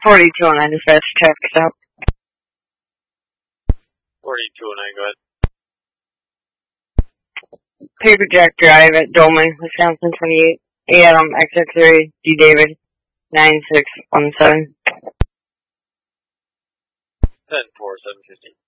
4209 dispatch, traffic stop. 4209, go ahead. Paper Jack Drive at Dolman, Wisconsin 28. Adam, X3, D. David, 9617. 10-4, 750.